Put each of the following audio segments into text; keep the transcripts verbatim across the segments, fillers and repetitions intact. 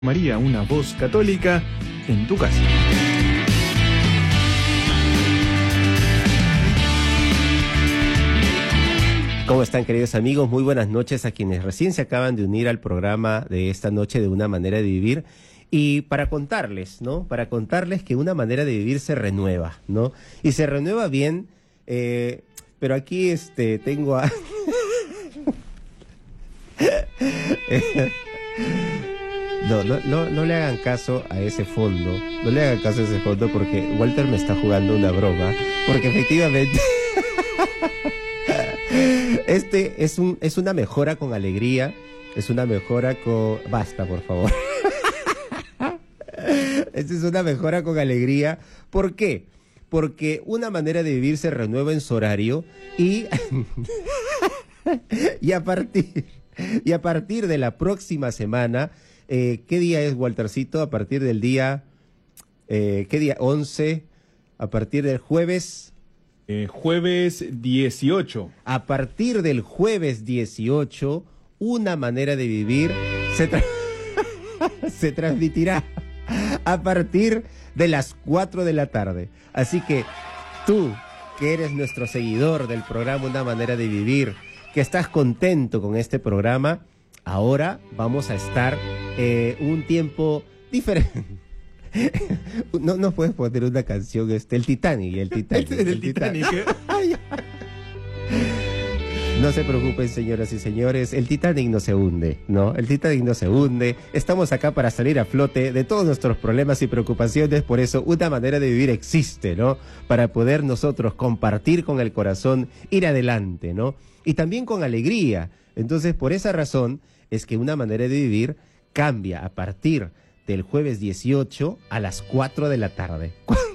María, una voz católica en tu casa. ¿Cómo están, queridos amigos? Muy buenas noches a quienes recién se acaban de unir al programa de esta noche de Una Manera de Vivir. Y para contarles, ¿no? Para contarles que una manera de vivir se renueva, ¿no? Y se renueva bien, eh, pero aquí este tengo a... No, no, no, no le hagan caso a ese fondo, no le hagan caso a ese fondo porque Walter me está jugando una broma, porque efectivamente este es un es una mejora con alegría, es una mejora con... Basta, por favor. Esta es una mejora con alegría. ¿Por qué? Porque una manera de vivir se renueva en su horario y y a partir y a partir de la próxima semana. Eh, ¿Qué día es, Waltercito? A partir del día, eh, ¿qué día? once, a partir del jueves. Eh, jueves dieciocho. A partir del jueves dieciocho, Una Manera de Vivir se, tra se transmitirá a partir de las cuatro de la tarde. Así que tú, que eres nuestro seguidor del programa Una Manera de Vivir, que estás contento con este programa, ahora vamos a estar eh, un tiempo diferente. No nos puedes poner una canción, este, el Titanic, el Titanic. El, el Titanic. Titanic. No se preocupen, señoras y señores, el Titanic no se hunde, ¿no? El Titanic no se hunde. Estamos acá para salir a flote de todos nuestros problemas y preocupaciones, por eso Una Manera de Vivir existe, ¿no? Para poder nosotros compartir con el corazón, ir adelante, ¿no? Y también con alegría. Entonces, por esa razón es que Una Manera de Vivir cambia a partir del jueves dieciocho a las cuatro de la tarde.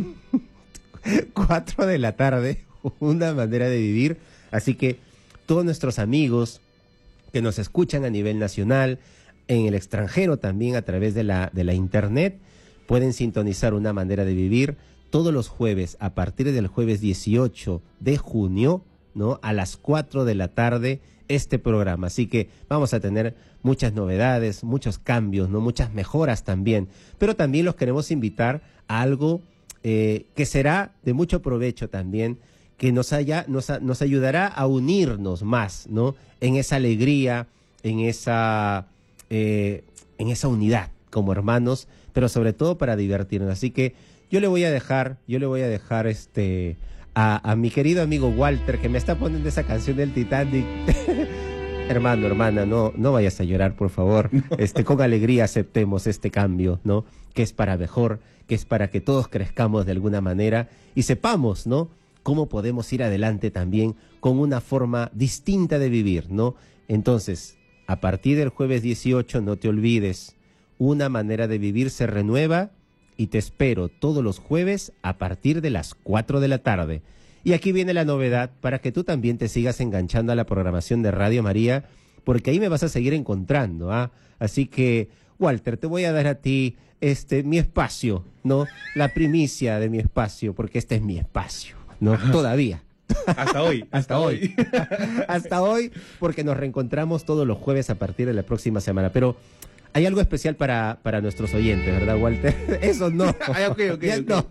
cuatro de la tarde, Una Manera de Vivir. Así que todos nuestros amigos que nos escuchan a nivel nacional, en el extranjero también a través de la, de la internet, pueden sintonizar Una Manera de Vivir todos los jueves a partir del jueves dieciocho de junio, ¿no? A las cuatro de la tarde, este programa. Así que vamos a tener muchas novedades, muchos cambios, ¿no? Muchas mejoras también. Pero también los queremos invitar a algo eh, que será de mucho provecho también, que nos, haya, nos, nos ayudará a unirnos más, ¿no? En esa alegría, en esa, eh, en esa unidad como hermanos, pero sobre todo para divertirnos. Así que yo le voy a dejar, yo le voy a dejar este... A, a mi querido amigo Walter, que me está poniendo esa canción del Titanic. Hermano, hermana, no, no vayas a llorar, por favor. Este, con alegría aceptemos este cambio, ¿no? Que es para mejor, que es para que todos crezcamos de alguna manera y sepamos, ¿no? Cómo podemos ir adelante también con una forma distinta de vivir, ¿no? Entonces, a partir del jueves dieciocho, no te olvides, Una Manera de Vivir se renueva. Y te espero todos los jueves a partir de las cuatro de la tarde. Y aquí viene la novedad para que tú también te sigas enganchando a la programación de Radio María, porque ahí me vas a seguir encontrando, ¿ah? Así que, Walter, te voy a dar a ti este mi espacio, ¿no? La primicia de mi espacio, porque este es mi espacio, ¿no? Todavía. Hasta hoy, hasta, hasta hoy. Hasta hoy, porque nos reencontramos todos los jueves a partir de la próxima semana. Pero hay algo especial para, para nuestros oyentes, ¿verdad, Walter? Eso no. Ay, okay, okay, okay. no.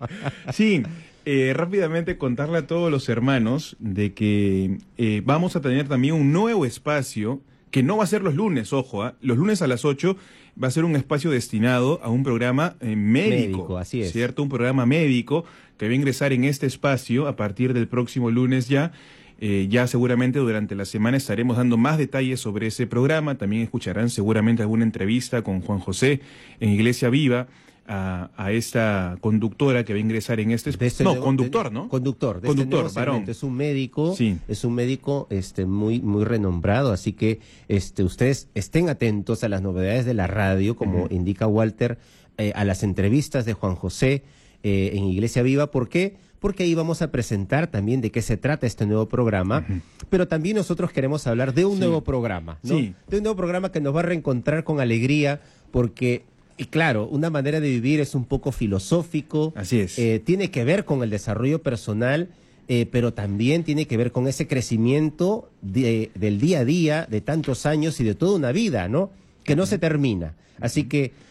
Sí, eh, rápidamente contarle a todos los hermanos de que eh, vamos a tener también un nuevo espacio, que no va a ser los lunes, ojo, ¿eh? Los lunes a las ocho va a ser un espacio destinado a un programa eh, médico. Médico, así es. ¿Cierto? Un programa médico que va a ingresar en este espacio a partir del próximo lunes ya. Eh, ya seguramente durante la semana estaremos dando más detalles sobre ese programa. También escucharán seguramente alguna entrevista con Juan José en Iglesia Viva a, a esta conductora que va a ingresar en este... De este no, nuevo, conductor, de, ¿no? Conductor. De conductor, este varón. Es un médico, sí. es un médico este, muy, muy renombrado, así que este, ustedes estén atentos a las novedades de la radio, como uh-huh. indica Walter, eh, a las entrevistas de Juan José eh, en Iglesia Viva. ¿Por qué? Porque ahí vamos a presentar también de qué se trata este nuevo programa, uh-huh. pero también nosotros queremos hablar de un sí. nuevo programa, ¿no? Sí. De un nuevo programa que nos va a reencontrar con alegría, porque, y claro, Una Manera de Vivir es un poco filosófico. Así es. Eh, tiene que ver con el desarrollo personal, eh, pero también tiene que ver con ese crecimiento de, del día a día, de tantos años y de toda una vida, ¿no? que no se termina. Así que